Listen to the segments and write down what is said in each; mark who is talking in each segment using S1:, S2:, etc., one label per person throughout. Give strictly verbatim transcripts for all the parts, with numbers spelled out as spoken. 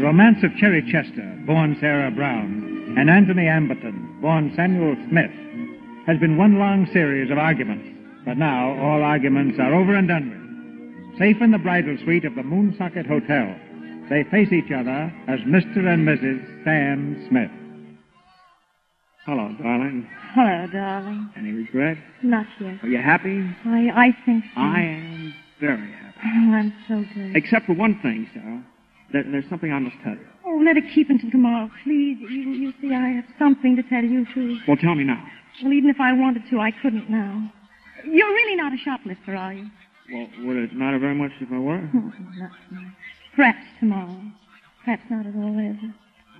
S1: romance of Cherry Chester, born Sarah Brown, and Anthony Amberton, born Samuel Smith, has been one long series of arguments. But now all arguments are over and done with. Safe in the bridal suite of the Moonsocket Hotel, they face each other as Mister and Missus Sam Smith.
S2: Hello, darling.
S3: Hello, darling.
S2: Any regret?
S3: Not yet.
S2: Are you happy?
S3: I, I think so.
S2: I am very happy.
S3: Oh, I'm so good.
S2: Except for one thing, Sarah. There, there's something I must tell you.
S3: Oh, let it keep until tomorrow, please. You, you see, I have something to tell you, too.
S2: Well, tell me now.
S3: Well, even if I wanted to, I couldn't now. You're really not a shoplifter, are you?
S2: Well, would it matter very much if I were?
S3: Oh, not so much. Perhaps tomorrow. Perhaps not at all, ever.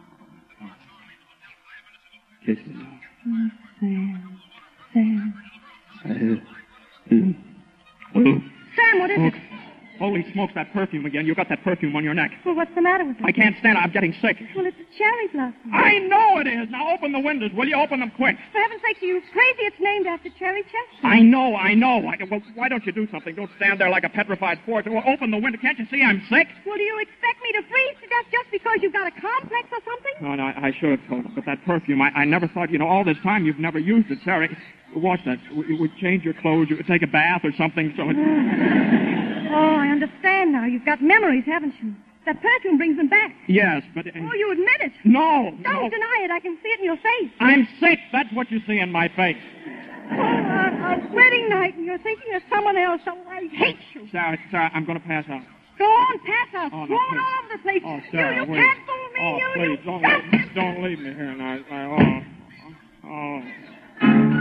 S2: Kisses.
S3: Oh, Sam. Sam.
S2: Uh, mm. Oh.
S3: Sam, what is
S2: Oh.
S3: it?
S2: Holy smokes, that perfume again. You got that perfume on your neck.
S3: Well, what's the matter with it?
S2: I can't stand it. I'm getting sick.
S3: Well, it's a cherry blossom.
S2: I know it is. Now open the windows, will you? Open them quick.
S3: For heaven's sake, are you crazy? It's named after Cherry Chester.
S2: I know, I know. I, well, why don't you do something? Don't stand there like a petrified forge. Well, open the window. Can't you see I'm sick?
S3: Well, do you expect me to freeze to death just because you've got a complex or something?
S2: No, no, I, I should have told him. But that perfume, I, I never thought, you know, all this time you've never used it, Sarah. Watch that. You would change your clothes. You would take a bath or something. So it...
S3: Oh, I understand now. You've got memories, haven't you? That perfume brings them back.
S2: Yes, but... Uh...
S3: Oh, you admit it.
S2: No,
S3: Don't
S2: no.
S3: deny it. I can see it in your face.
S2: I'm sick. That's what you see in my face.
S3: Oh, our, our wedding night, and you're thinking of someone else. Oh, I hate you.
S2: Sarah, Sarah, I'm going to pass out.
S3: Go on, pass out.
S2: Oh, no,
S3: Roll
S2: please.
S3: all over the place.
S2: Oh, Sarah,
S3: you you
S2: wait.
S3: can't fool me.
S2: Oh,
S3: you,
S2: please,
S3: you
S2: don't,
S3: can't.
S2: leave, don't leave me here now. I, oh, oh.